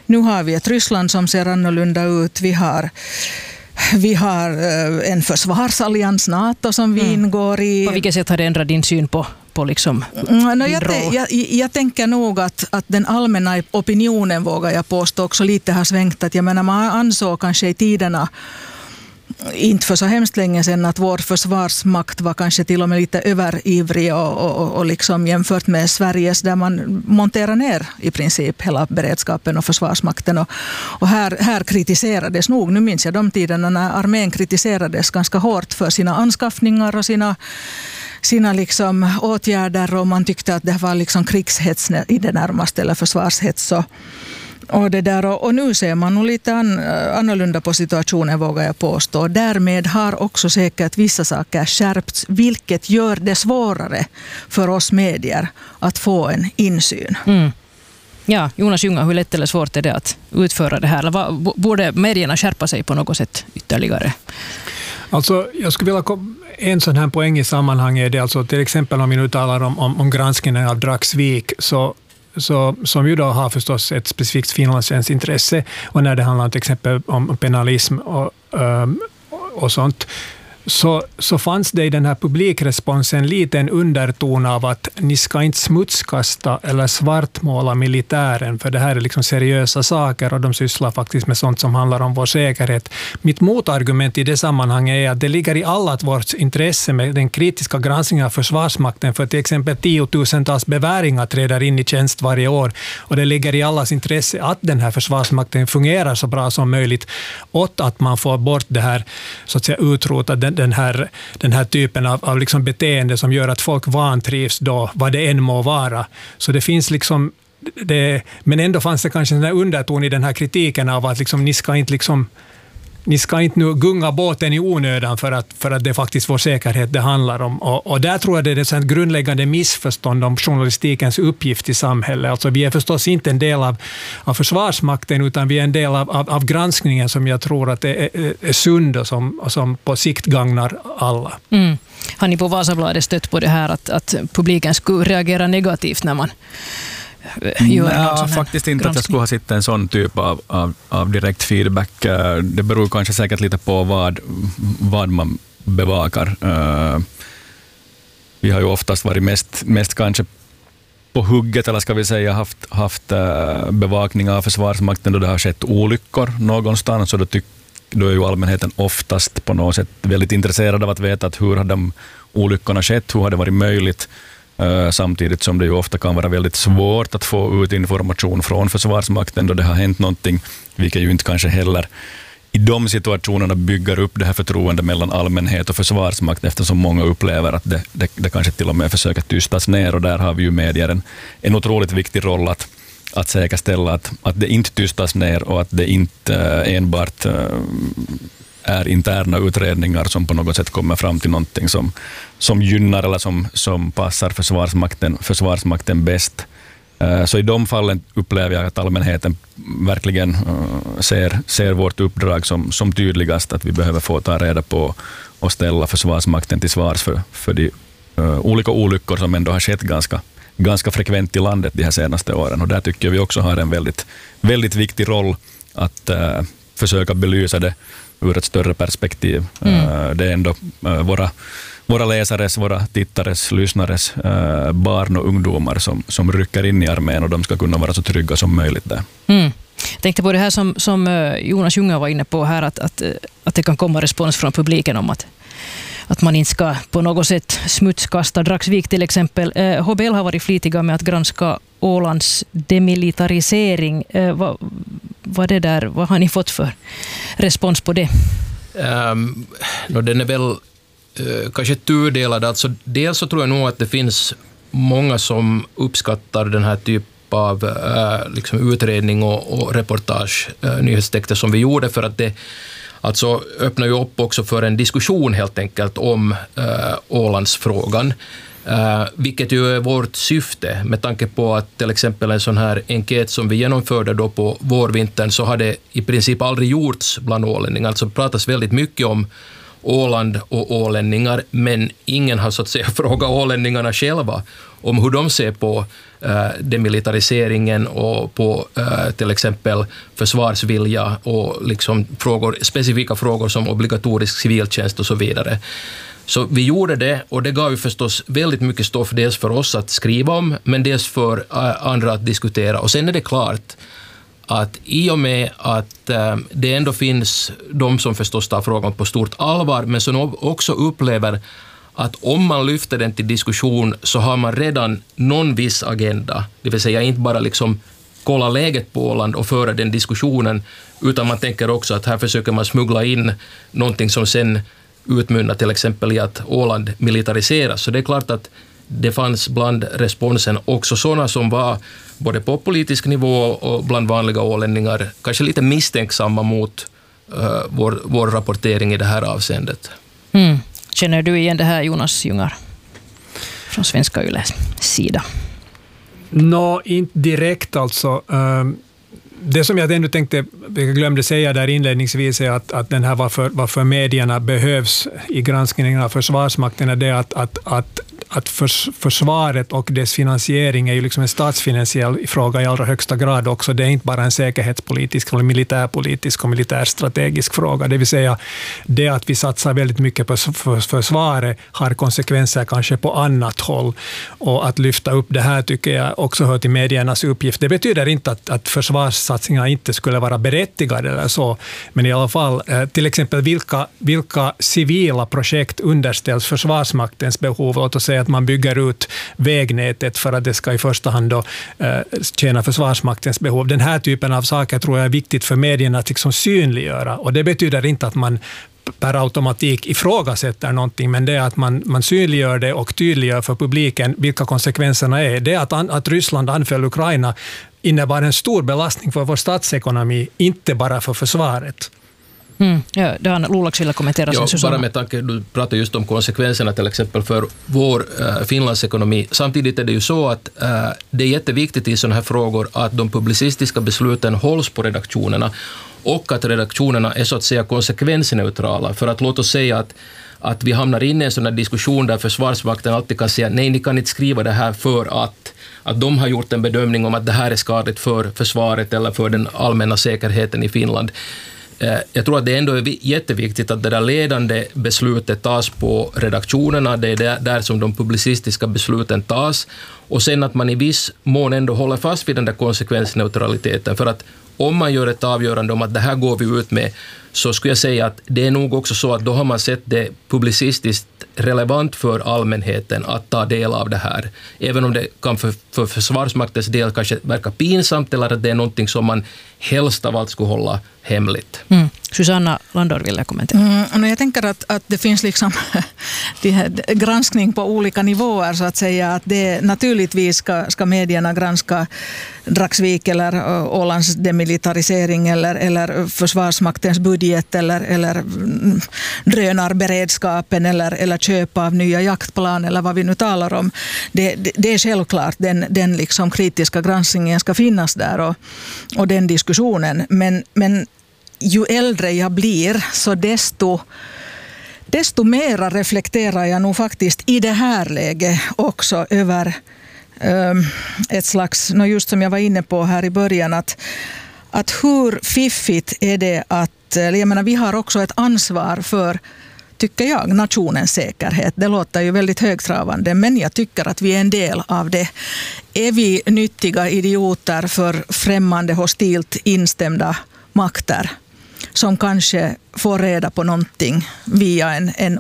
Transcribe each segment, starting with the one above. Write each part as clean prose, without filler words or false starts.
Nu har vi ett Ryssland som ser annorlunda ut. Vi har en försvarsallians NATO som vi ingår i. På vilket sätt har det ändrat din syn på liksom jag tänker nog att den allmänna opinionen, vågar jag påstå, också lite har svängt. Att jag menar, man ansåg kanske i tiderna, inte för så hemskt länge sedan, att vår försvarsmakt var kanske till och med lite överivrig och liksom jämfört med Sveriges, där man monterar ner i princip hela beredskapen och försvarsmakten. Och här kritiserades nog, nu minns jag de tiderna när armén kritiserades ganska hårt för sina anskaffningar och sina liksom åtgärder, och man tyckte att det var liksom krigshets i det närmaste, eller försvarshets och det där. Och nu ser man nog lite annorlunda på situationen, vågar jag påstå. Därmed har också säkert vissa saker skärpts, vilket gör det svårare för oss medier att få en insyn. Ja, Jonas Junga, hur lätt eller svårt är det att utföra det här? Eller borde medierna skärpa sig på något sätt ytterligare? Alltså, jag skulle vilja en sån här poäng i sammanhanget är det, alltså till exempel om vi nu talar om granskningen av Dragsvik, så som ju då har förstås ett specifikt finlandssvenskt intresse, och när det handlar till exempel om penalism och sånt, så fanns det i den här publikresponsen lite en underton av att ni ska inte smutskasta eller svartmåla militären, för det här är liksom seriösa saker och de sysslar faktiskt med sånt som handlar om vår säkerhet. Mitt motargument i det sammanhanget är att det ligger i allas vårt intresse med den kritiska granskningen av försvarsmakten, för till exempel 10,000-tals beväringar träder in i tjänst varje år, och det ligger i allas intresse att den här försvarsmakten fungerar så bra som möjligt, och att man får bort det här, så att säga, utrota den här typen av liksom beteende som gör att folk vantrivs då, vad det än må vara. Så det finns liksom men ändå fanns det kanske en underton i den här kritiken av att liksom, ni ska inte nu gunga båten i onödan för att det är faktiskt vår säkerhet det handlar om. Och där tror jag det är ett grundläggande missförstånd om journalistikens uppgift i samhället. Alltså vi är förstås inte en del av försvarsmakten, utan vi är en del av granskningen som jag tror att är sund och som på sikt gagnar alla. Har ni på Vasabladet stött på det här att publiken skulle reagera negativt när man faktiskt inte att jag skulle ha sett en sån typ av direkt feedback. Det beror kanske säkert lite på vad man bevakar. Vi har ju oftast varit mest kanske på hugget, eller ska vi säga haft bevakning av försvarsmakten då det har skett olyckor någonstans, så då är ju allmänheten oftast på något sätt väldigt intresserad av att veta att hur har de olyckorna skett, hur har det varit möjligt. Samtidigt som det ju ofta kan vara väldigt svårt att få ut information från försvarsmakten då det har hänt någonting, vilket ju inte kanske heller i de situationerna bygger upp det här förtroende mellan allmänhet och försvarsmakt, eftersom många upplever att det kanske till och med försöker tystas ner, och där har vi ju medier en otroligt viktig roll att säkerställa att det inte tystas ner och att det inte enbart är interna utredningar som på något sätt kommer fram till någonting som gynnar eller som passar försvarsmakten bäst. Så i de fallen upplever jag att allmänheten verkligen ser vårt uppdrag som tydligast, att vi behöver få ta reda på och ställa försvarsmakten till svars för de olika olyckor som ändå har skett ganska frekvent i landet de här senaste åren. Och där tycker jag vi också har en väldigt, väldigt viktig roll att försöka belysa det ur ett större perspektiv. Det är ändå våra läsares, våra tittares, lyssnares barn och ungdomar som rycker in i armén, och de ska kunna vara så trygga som möjligt där. Jag tänkte på det här som Jonas Junga var inne på här, att det kan komma respons från publiken om att man inte ska på något sätt smutskasta Dragsvik till exempel. HBL har varit flitiga med att granska Ålands demilitarisering. Vad har ni fått för respons på det? Den är väl kanske tudelad. Alltså, dels så tror jag nog att det finns många som uppskattar den här typen av liksom utredning och reportage, nyhetstexter som vi gjorde, för att det alltså öppnar ju upp också för en diskussion helt enkelt om Ålandsfrågan, vilket ju är vårt syfte, med tanke på att till exempel en sån här enkät som vi genomförde då på vårvintern, så har det i princip aldrig gjorts bland ålänningar. Alltså pratas väldigt mycket Åland och ålänningar, men ingen har så att säga frågat ålänningarna själva om hur de ser på demilitariseringen och på till exempel försvarsvilja och liksom specifika frågor som obligatorisk civiltjänst och så vidare. Så vi gjorde det, och det gav ju förstås väldigt mycket stoff dels för oss att skriva om, men dels för andra att diskutera. Och sen är det klart att i och med att det ändå finns de som förstås tar frågan på stort allvar, men som också upplever att om man lyfter den till diskussion så har man redan någon viss agenda. Det vill säga inte bara liksom kolla läget på Åland och föra den diskussionen, utan man tänker också att här försöker man smuggla in någonting som sen utmynnar till exempel i att Åland militariseras. Så det är klart att det fanns bland responsen också sådana som var både på politisk nivå och bland vanliga ålänningar kanske lite misstänksamma mot vår rapportering i det här avseendet. Känner du igen det här, Jonas Jungar, från Svenska Yles sida? Inte direkt alltså. Det som jag ändå tänkte, jag glömde säga där inledningsvis, är att den här varför medierna behövs i granskningen av Försvarsmakten är det att försvaret och dess finansiering är ju liksom en statsfinansiell fråga i allra högsta grad också. Det är inte bara en säkerhetspolitisk eller militärpolitisk och militärstrategisk fråga. Det vill säga det att vi satsar väldigt mycket på försvaret har konsekvenser kanske på annat håll. Och att lyfta upp det här tycker jag också hör till mediernas uppgift. Det betyder inte att försvarssatsningar inte skulle vara berättigade eller så. Men i alla fall, till exempel vilka civila projekt underställs Försvarsmaktens behov? Låt oss säga att man bygger ut vägnätet för att det ska i första hand då, tjäna Försvarsmaktens behov. Den här typen av saker tror jag är viktigt för medierna att liksom synliggöra. Och det betyder inte att man per automatik ifrågasätter någonting, men det är att man synliggör det och tydliggör för publiken vilka konsekvenserna är. Det är att Ryssland anföll Ukraina innebar en stor belastning för vår statsekonomi, inte bara för försvaret. Ja, det har Lolax ville kommentera. Ja, bara med tanke, du pratar just om konsekvenserna till exempel för vår Finlands ekonomi. Samtidigt är det ju så att det är jätteviktigt i sådana här frågor att de publicistiska besluten hålls på redaktionerna och att redaktionerna är så att säga konsekvensneutrala. För att låt oss säga att vi hamnar in i en sån här diskussion där Försvarsmakten alltid kan säga nej, ni kan inte skriva det här för att de har gjort en bedömning om att det här är skadligt för försvaret eller för den allmänna säkerheten i Finland. Jag tror att det ändå är jätteviktigt att det där ledande beslutet tas på redaktionerna, det är där som de publicistiska besluten tas, och sen att man i viss mån ändå håller fast vid den där konsekvensneutraliteten, för att om man gör ett avgörande om att det här går vi ut med, så skulle jag säga att det är nog också så att då har man sett det publicistiskt relevant för allmänheten att ta del av det här. Även om det kan för Försvarsmaktens del kanske verka pinsamt eller att det är någonting som man helst av allt skulle hålla hemligt. Susanna Landor vill kommentera. Jag tänker att det finns liksom granskning på olika nivåer så att säga. Att det naturligtvis ska medierna granska Dragsvik eller Ålands demilitarisering eller Försvarsmaktens budget eller drönarberedskapen eller köp av nya jaktplan eller vad vi nu talar om. Det är självklart den liksom kritiska granskningen ska finnas där och den diskussionen. Men ju äldre jag blir så desto mera reflekterar jag nog faktiskt i det här läget också över ett slags, just som jag var inne på här i början, att hur fiffigt är det att, jag menar, vi har också ett ansvar för, tycker jag, nationens säkerhet. Det låter ju väldigt högtravande, men jag tycker att vi är en del av det. Är vi nyttiga idioter för främmande, hostilt instämda makter som kanske får reda på någonting via en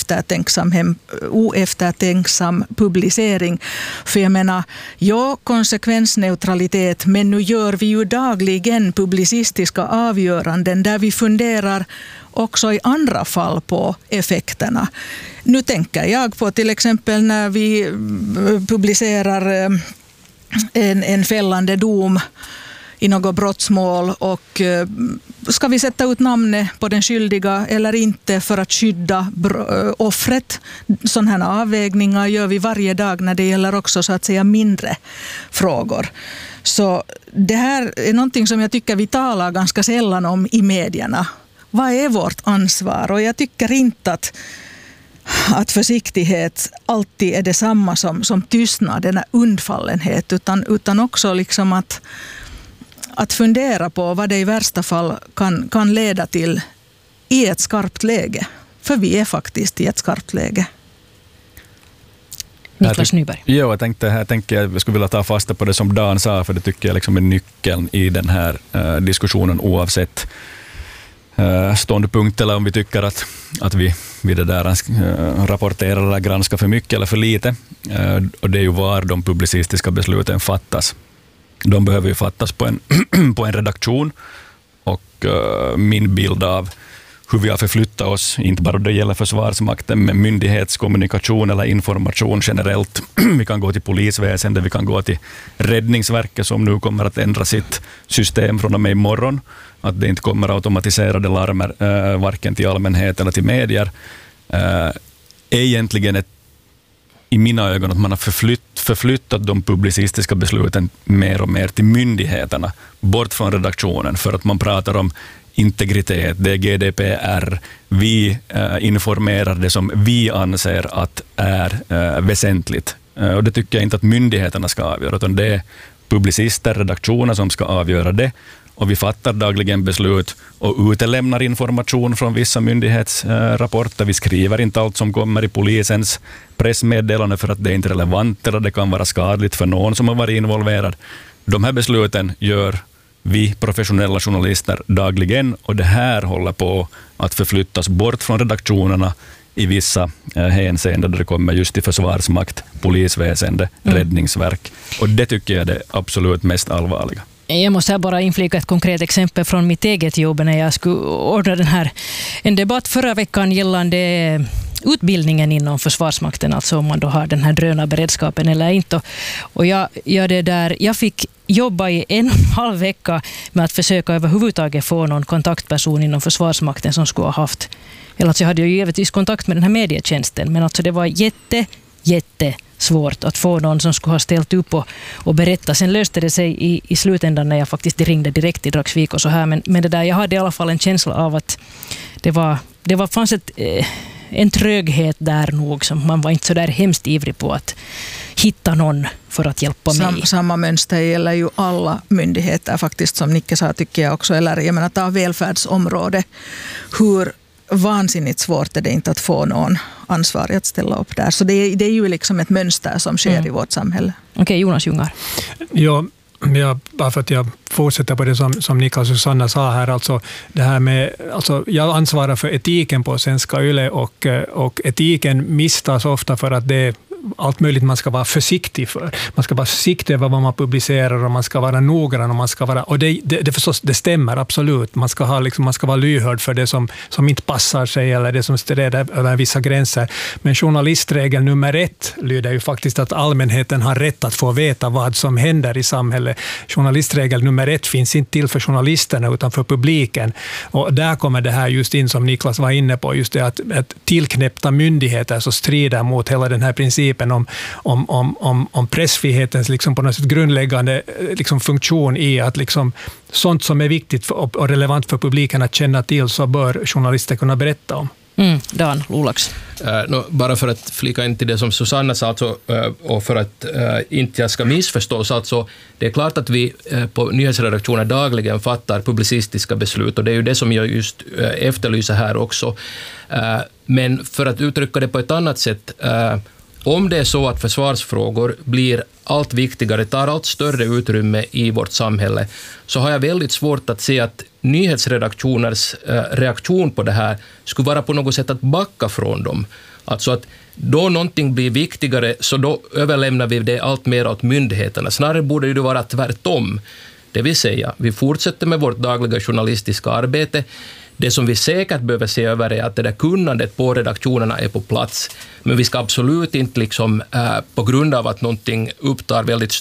oeftertänksam publicering? För jag menar, konsekvensneutralitet, men nu gör vi ju dagligen publicistiska avgöranden där vi funderar också i andra fall på effekterna. Nu tänker jag på till exempel när vi publicerar en fällande dom i något brottsmål, och ska vi sätta ut namnet på den skyldiga eller inte för att skydda offret? Sådana här avvägningar gör vi varje dag när det gäller också så att säga mindre frågor. Så det här är någonting som jag tycker vi talar ganska sällan om i medierna. vad är vårt ansvar? Och jag tycker inte att försiktighet alltid är detsamma som tystnad, den här undfallenhet, utan också liksom att fundera på vad det i värsta fall kan leda till i ett skarpt läge. För vi är faktiskt i ett skarpt läge. Niklas Nyberg. Jo, jag skulle vilja ta fasta på det som Dan sa, för det tycker jag liksom är nyckeln i den här diskussionen, oavsett ståndpunkt eller om vi tycker att vi det där rapporterar eller granskar för mycket eller för lite. Och det är ju var de publicistiska besluten fattas. De behöver ju fattas på en redaktion, och min bild av hur vi har förflyttat oss, inte bara det gäller Försvarsmakten, men myndighetskommunikation eller information generellt. Vi kan gå till polisväsendet, vi kan gå till Räddningsverket som nu kommer att ändra sitt system från och med imorgon. Att det inte kommer automatiserade larmer varken till allmänhet eller till medier. Är egentligen i mina ögon att man har förflyttat de publicistiska besluten mer och mer till myndigheterna, bort från redaktionen, för att man pratar om integritet, det är GDPR. Vi informerar det som vi anser att är väsentligt. Och det tycker jag inte att myndigheterna ska avgöra, utan det är publicister, redaktioner som ska avgöra det. Och vi fattar dagligen beslut och utelämnar information från vissa myndighetsrapporter. Vi skriver inte allt som kommer i polisens pressmeddelande för att det är inte relevant eller det kan vara skadligt för någon som har varit involverad. De här besluten gör vi professionella journalister dagligen, och det här håller på att förflyttas bort från redaktionerna i vissa hänseenden där det kommer just till Försvarsmakt, polisväsende, räddningsverk. Och det tycker jag är det absolut mest allvarliga. Jag måste bara inflika ett konkret exempel från mitt eget jobb när jag skulle ordna en debatt förra veckan gällande utbildningen inom Försvarsmakten, alltså om man då har den här drönarberedskapen eller inte. Och jag fick jobba i 1,5 vecka med att försöka överhuvudtaget få någon kontaktperson inom Försvarsmakten som skulle ha haft. Eller alltså jag hade ju givetvis kontakt med den här medietjänsten, men alltså det var jättesvårt att få någon som skulle ha ställt upp och berätta. Sen löste det sig i slutändan när jag faktiskt ringde direkt till Dragsvik och så här. Men det där, jag hade i alla fall en känsla av att fanns en tröghet där nog, som man var inte så där hemskt ivrig på att hitta någon för att hjälpa mig. Samma mönster gäller ju alla myndigheter faktiskt, som Nicke sa, tycker jag också. Eller jag menar, ta välfärdsområde. Hur vansinnigt svårt är det inte att få någon ansvarig att ställa upp där. Så det är ju liksom ett mönster som sker i vårt samhälle. Okej, Jonas Jungar. Ja, bara för att jag fortsätter på det som Niklas och Susanna sa här, alltså det här med, alltså jag ansvarar för etiken på Svenska Yle, och etiken misstas ofta för att det är allt möjligt man ska vara försiktig för. Man ska vara försiktig över vad man publicerar, och man ska vara noggrann, och man ska vara, och det förstås, det stämmer absolut. Man ska vara lyhörd för det som inte passar sig eller det som sträder över vissa gränser. Men journalistregel nummer 1 lyder ju faktiskt att allmänheten har rätt att få veta vad som händer i samhället. Journalistregel nummer 1 finns inte till för journalisterna utan för publiken. Och där kommer det här just in som Niklas var inne på, just det att tillknäppta myndigheter så strider mot hela den här principen om pressfrihetens liksom på något sätt grundläggande liksom funktion i att liksom sånt som är viktigt och relevant för publiken att känna till, så bör journalister kunna berätta om. Dan Lulax. Bara för att flika in till det som Susanna sa, alltså, och för att inte jag ska missförstås, alltså, det är klart att vi på nyhetsredaktioner dagligen fattar publicistiska beslut, och det är ju det som jag just efterlyser här också. Men för att uttrycka det på ett annat sätt, om det är så att försvarsfrågor blir allt viktigare, tar allt större utrymme i vårt samhälle, så har jag väldigt svårt att se att nyhetsredaktioners reaktion på det här skulle vara på något sätt att backa från dem. Alltså att då någonting blir viktigare, så då överlämnar vi det allt mer åt myndigheterna. Snarare borde det vara tvärtom. Det vill säga, vi fortsätter med vårt dagliga journalistiska arbete. Det som vi säkert behöver se över är att det där kunnandet på redaktionerna är på plats. Men vi ska absolut inte liksom, på grund av att någonting upptar väldigt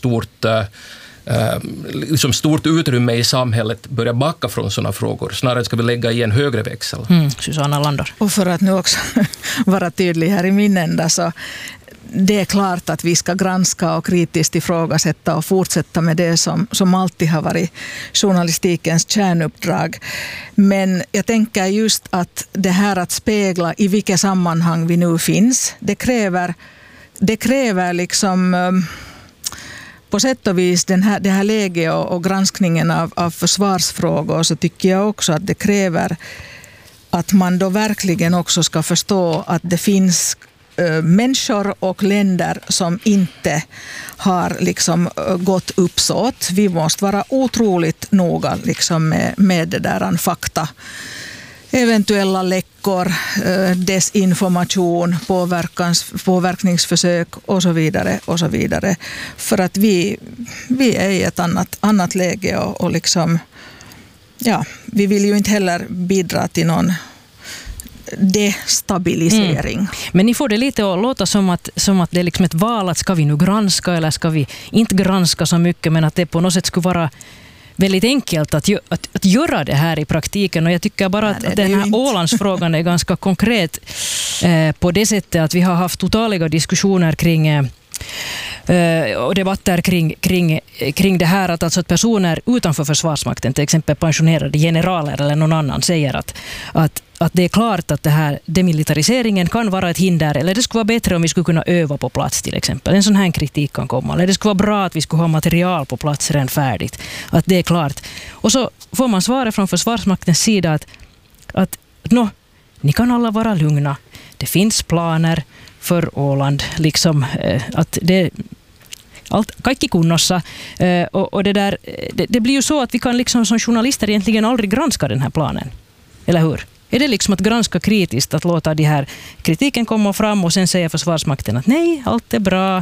stort utrymme i samhället börja backa från sådana frågor. Snarare ska vi lägga i en högre växel. Susanna Landor. Och för att nu också vara tydlig här i min ända, så det är klart att vi ska granska och kritiskt ifrågasätta och fortsätta med det som alltid har varit journalistikens kärnuppdrag. Men jag tänker just att det här att spegla i vilket sammanhang vi nu finns, det kräver liksom på sätt och vis det här läget och granskningen av försvarsfrågor, så tycker jag också att det kräver att man då verkligen också ska förstå att det finns människor och länder som inte har liksom gått uppsåt. Vi måste vara otroligt noga liksom med det där fakta. Eventuella läckor, desinformation, påverkningsförsök och så vidare och så vidare. För att vi är i ett annat läge och liksom, ja, vi vill ju inte heller bidra till någon destabilisering. Men ni får det lite att låta som att det är liksom ett val, att ska vi nu granska eller ska vi inte granska så mycket, men att det på något sätt skulle vara väldigt enkelt att göra det här i praktiken. Och jag tycker bara att den här Ålandsfrågan är ganska konkret på det sättet att vi har haft totaliga diskussioner kring och debatter kring det här att personer utanför Försvarsmakten, till exempel pensionerade generaler eller någon annan, säger att det är klart att det här demilitariseringen kan vara ett hinder, eller det skulle vara bättre om vi skulle kunna öva på plats till exempel. En sån här kritik kan komma. Eller det skulle vara bra att vi skulle ha material på plats redan färdigt. Att det är klart. Och så får man svara från Försvarsmaktens sida att ni kan alla vara lugna. Det finns planer för Åland, liksom att det kaikki kunnossa. Och det blir ju så att vi kan liksom som journalister egentligen aldrig granska den här planen. Eller hur? Är det liksom att granska kritiskt, att låta de här kritiken komma fram och sen säger Försvarsmakten att nej, allt är bra.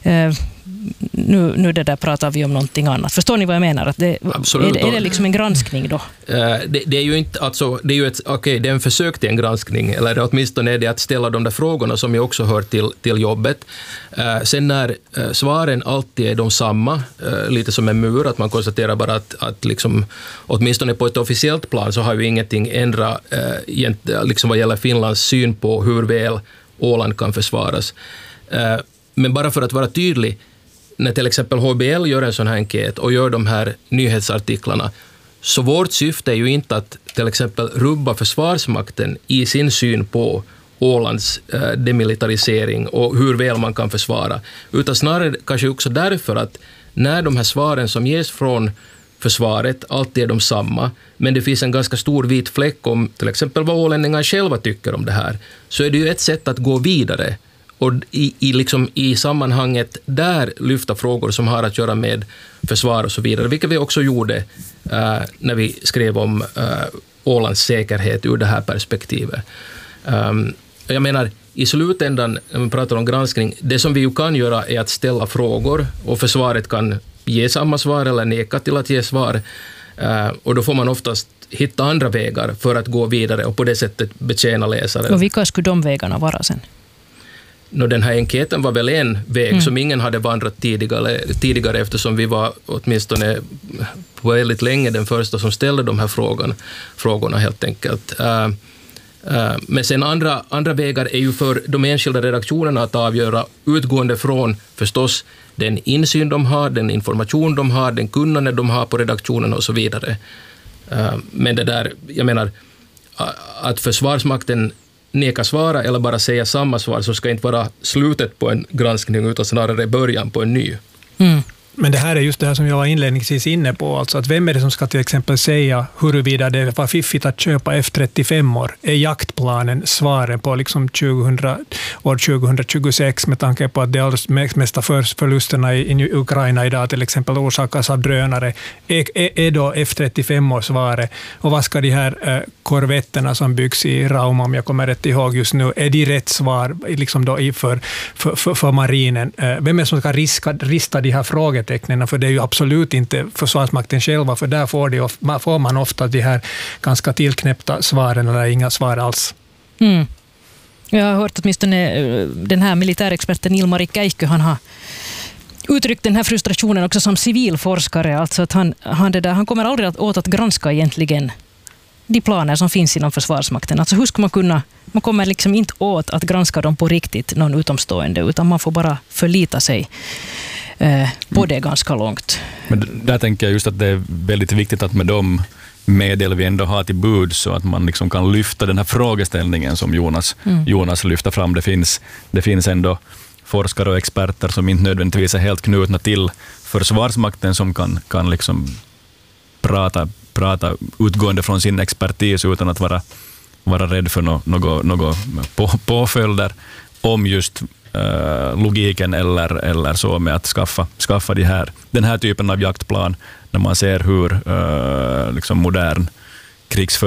Nu det där pratar vi om någonting annat. Förstår ni vad jag menar? Att är det liksom en granskning då? Det är ju inte, alltså, det är ju det är en försök till en granskning, eller åtminstone är det att ställa de där frågorna som ju också hör till jobbet. Sen när svaren alltid är de samma, lite som en mur, att man konstaterar bara att liksom, åtminstone på ett officiellt plan så har ju ingenting ändrat liksom vad gäller Finlands syn på hur väl Åland kan försvaras. Men bara för att vara tydlig, när till exempel HBL gör en sån här enkät och gör de här nyhetsartiklarna, så vårt syfte är ju inte att till exempel rubba Försvarsmakten i sin syn på Ålands demilitarisering och hur väl man kan försvara, utan snarare kanske också därför att när de här svaren som ges från försvaret alltid är de samma, men det finns en ganska stor vit fläck om till exempel vad ålänningar själva tycker om det här, så är det ju ett sätt att gå vidare och i sammanhanget där lyfta frågor som har att göra med försvar och så vidare, vilket vi också gjorde när vi skrev om Ålands säkerhet ur det här perspektivet. Jag menar, i slutändan, när vi pratar om granskning, det som vi ju kan göra är att ställa frågor, och försvaret kan ge samma svar eller neka till att ge svar, och då får man oftast hitta andra vägar för att gå vidare och på det sättet betjäna läsaren. Och vilka skulle de vägarna vara sen? Den här enkäten var väl en väg som ingen hade vandrat tidigare, eftersom vi var åtminstone på väldigt länge den första som ställde de här frågorna helt enkelt. Men sen andra vägar är ju för de enskilda redaktionerna att avgöra, utgående från förstås den insyn de har, den information de har, den kunnande de har på redaktionen och så vidare. Men det där, jag menar, att Försvarsmakten neka svara eller bara säga samma svar, så ska inte vara slutet på en granskning utan snarare början på en ny. Men det här är just det här som jag var inledningsvis inne på, alltså att vem är det som ska till exempel säga huruvida det var fiffigt att köpa F-35 är jaktplanen svaren på liksom år 2026, med tanke på att det allra mesta förlusterna i Ukraina idag till exempel orsakas av drönare, är då F-35 svaret, och vad ska de här korvetterna som byggs i Rauma, om jag kommer rätt ihåg just nu, är de rätt svar liksom då för marinen? Vem är det som ska rista de här frågetecknen? För det är ju absolut inte Försvarsmakten själva, för där får man ofta de här ganska tillknäppta svaren eller inga svar alls. Jag har hört åtminstone den här militärexperten Ilmari Käikkö, han har uttryckt den här frustrationen också som civilforskare, alltså att han kommer aldrig åt att granska egentligen de planer som finns inom Försvarsmakten. Alltså hur ska man kommer liksom inte åt att granska dem på riktigt, någon utomstående, utan man får bara förlita sig på det ganska långt. Men där tänker jag just att det är väldigt viktigt att med de medel vi ändå har till bud så att man liksom kan lyfta den här frågeställningen som Jonas lyfter fram. Det finns ändå forskare och experter som inte nödvändigtvis är helt knutna till Försvarsmakten som kan liksom prata utgående från sin expertis utan att vara rädd för några påföljder om just logiken eller så med att skaffa den här typen av jaktplan när man ser hur liksom modern